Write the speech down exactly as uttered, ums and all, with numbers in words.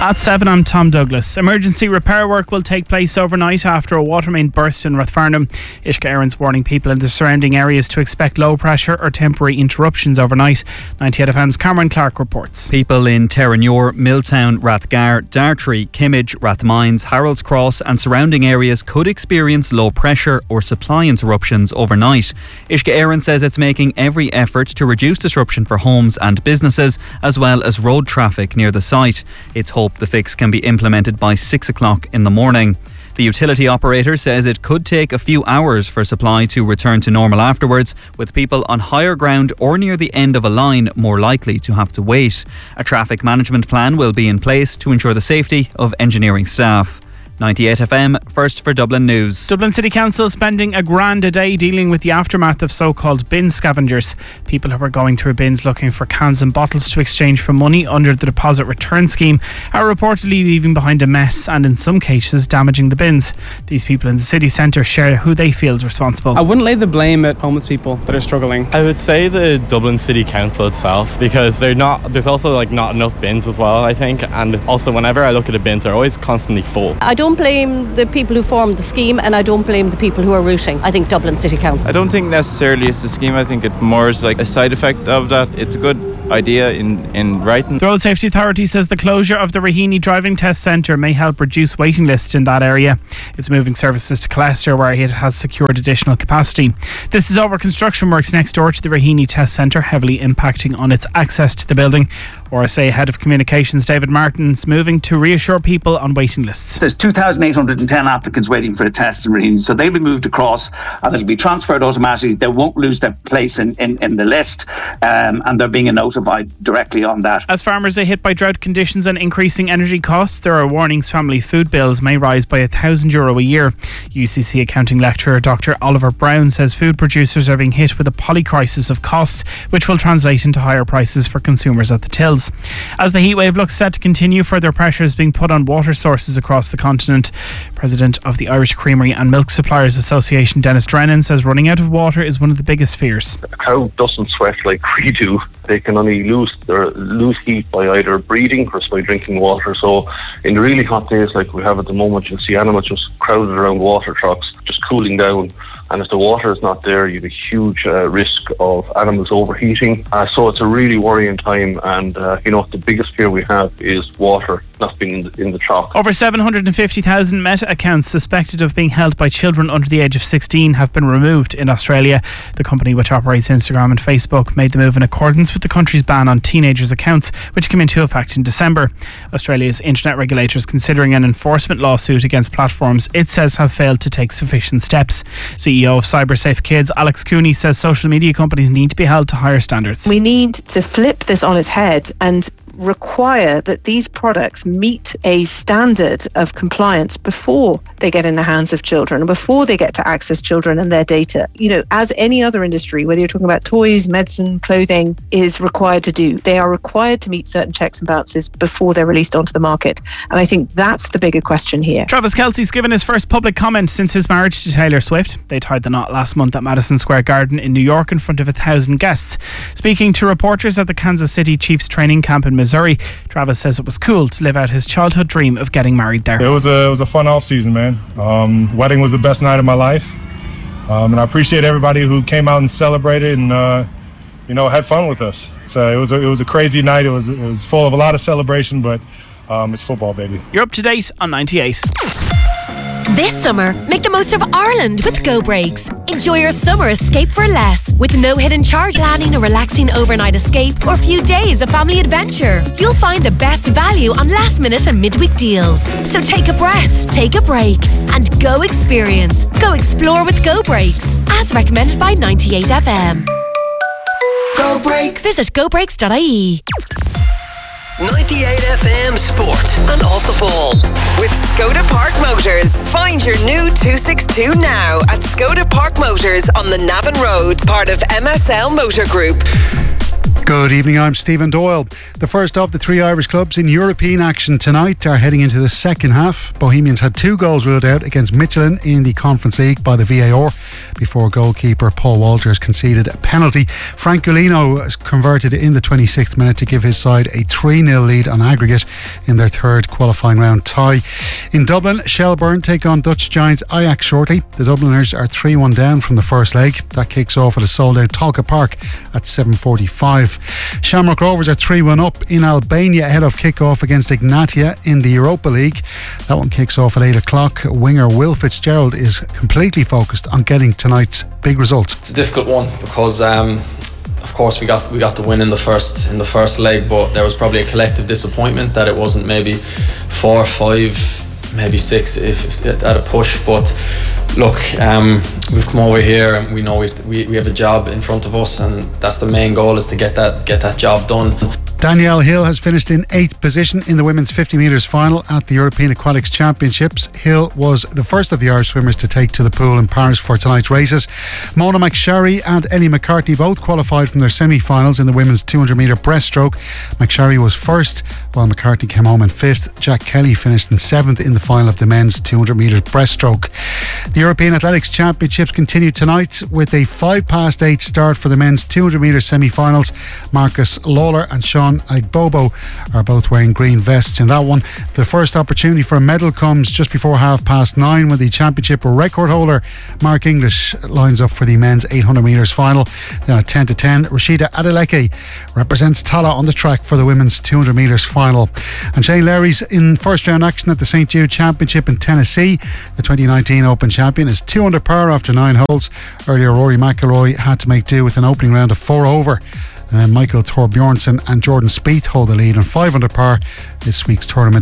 At seven, I'm Tom Douglas. Emergency repair work will take place overnight after a water main burst in Rathfarnham. Ishka Aaron's warning people in the surrounding areas to expect low pressure or temporary interruptions overnight. ninety-eight F M's Cameron Clark reports. People in Terranure, Milltown, Rathgar, Dartry, Kimmage, Rathmines, Harold's Cross and surrounding areas could experience low pressure or supply interruptions overnight. Ishka Aaron says it's making every effort to reduce disruption for homes and businesses as well as road traffic near the site. It's hoped the fix can be implemented by six o'clock in the morning. The utility operator says it could take a few hours for supply to return to normal afterwards, with people on higher ground or near the end of a line more likely to have to wait. A traffic management plan will be in place to ensure the safety of engineering staff. ninety-eight F M, first for Dublin News. Dublin City Council spending a grand a day dealing with the aftermath of so-called bin scavengers. People who are going through bins looking for cans and bottles to exchange for money under the deposit return scheme are reportedly leaving behind a mess and in some cases damaging the bins. These people in the city centre share who they feel is responsible. I wouldn't lay the blame at homeless people that are struggling. I would say the Dublin City Council itself, because they're not. There's also like not enough bins as well, I think, and also whenever I look at the bins, they're always constantly full. I don't blame the people who formed the scheme, and I don't blame the people who are routing. I think Dublin City Council. I don't think necessarily it's the scheme. I think it more is like a side effect of that. It's a good idea in, in writing. The Road Safety Authority says the closure of the Raheny Driving Test Centre may help reduce waiting lists in that area. It's moving services to Colester where it has secured additional capacity. This is over construction works next door to the Raheny Test Centre, heavily impacting on its access to the building. R S A Head of Communications David Martin's moving to reassure people on waiting lists. There's two thousand eight hundred ten applicants waiting for a test in Raheny, so they'll be moved across and it'll be transferred automatically. They won't lose their place in, in, in the list, um, and they're being notified directly on that. As farmers are hit by drought conditions and increasing energy costs, there are warnings family food bills may rise by a thousand euro a year. U C C accounting lecturer Doctor Oliver Brown says food producers are being hit with a polycrisis of costs, which will translate into higher prices for consumers at the tills. As the heatwave looks set to continue, further pressure is being put on water sources across the continent. President of the Irish Creamery and Milk Suppliers Association, Dennis Drennan, says running out of water is one of the biggest fears. A cow doesn't sweat like we do. They can only lose their, lose heat by either breathing or by drinking water. So in the really hot days like we have at the moment, you'll see animals just crowded around water trucks, just cooling down. And if the water is not there, you have a huge uh, risk of animals overheating. Uh, so it's a really worrying time. And, uh, you know, the biggest fear we have is water not being in the, in the trough. Over seven hundred fifty thousand Meta accounts suspected of being held by children under the age of sixteen have been removed in Australia. The company, which operates Instagram and Facebook, made the move in accordance with the country's ban on teenagers' accounts, which came into effect in December. Australia's internet regulator is considering an enforcement lawsuit against platforms it says have failed to take sufficient steps. C E O of CyberSafe Kids, Alex Cooney, says social media companies need to be held to higher standards. We need to flip this on its head and require that these products meet a standard of compliance before they get in the hands of children and before they get to access children and their data. You know, as any other industry, whether you're talking about toys, medicine, clothing, is required to do. They are required to meet certain checks and balances before they're released onto the market. And I think that's the bigger question here. Travis Kelce's given his first public comment since his marriage to Taylor Swift. They tied the knot last month at Madison Square Garden in New York in front of a thousand guests. Speaking to reporters at the Kansas City Chiefs training camp in Missouri, Travis says it was cool to live out his childhood dream of getting married there. It was a, it was a fun off season, man. Um, wedding was the best night of my life. Um, and I appreciate everybody who came out and celebrated and, uh, you know, had fun with us. So it was a, it was a crazy night. It was, it was full of a lot of celebration, but um, it's football, baby. You're up to date on ninety-eight. This summer, make the most of Ireland with Go Breaks. Enjoy your summer escape for less with no hidden charge, planning a relaxing overnight escape or few days of family adventure. You'll find the best value on last minute and midweek deals. So take a breath, take a break and go experience. Go explore with Go Breaks, as recommended by ninety-eight F M. Go Breaks. Visit go breaks dot I E. ninety-eight F M Sport and Off the Ball with Skoda Park Motors. Find your new two sixty-two now at Skoda Park Motors on the Navan Road, part of M S L Motor Group. Good evening, I'm Stephen Doyle. The first of the three Irish clubs in European action tonight are heading into the second half. Bohemians had two goals ruled out against Michelin in the Conference League by the V A R before goalkeeper Paul Walters conceded a penalty. Frank Guilino converted in the twenty-sixth minute to give his side a three nil lead on aggregate in their third qualifying round tie. In Dublin, Shelbourne take on Dutch giants Ajax shortly. The Dubliners are three one down from the first leg. That kicks off at a sold out Tolka Park at seven forty-five. Shamrock Rovers are three one up in Albania ahead of kick-off against Ignatia in the Europa League. That one kicks off at eight o'clock. Winger Will Fitzgerald is completely focused on getting tonight's big result. It's a difficult one because um, of course we got we got the win in the first in the first leg, but there was probably a collective disappointment that it wasn't maybe four, five, maybe six if, if at a push. But look, um, we've come over here and we know we've, we we have a job in front of us, and that's the main goal, is to get that get that job done. Danielle Hill has finished in eighth position in the women's fifty metres final at the European Aquatics Championships. Hill was the first of the Irish swimmers to take to the pool in Paris for tonight's races. Mona McSharry and Ellie McCartney both qualified from their semi-finals in the women's two hundred metre breaststroke. McSharry was first, while McCartney came home in fifth. Jack Kelly finished in seventh in the final of the men's two hundred metres breaststroke. The European Athletics Championships continue tonight with a five past eight start for the men's two hundred metre semi-finals. Marcus Lawler and Sean Agbobo are both wearing green vests in that one. The first opportunity for a medal comes just before half past nine when the championship record holder Mark English lines up for the men's eight hundred metres final. Then at ten to ten, Rashida Adeleke represents Tala on the track for the women's two hundred metres final. And Shane Larry's in first round action at the Saint Jude Championship in Tennessee. The twenty nineteen Open champion is two under par after nine holes. Earlier, Rory McIlroy had to make do with an opening round of four over. Uh, Michael Thorbjornsen and Jordan Spieth hold the lead on five under par this week's tournament.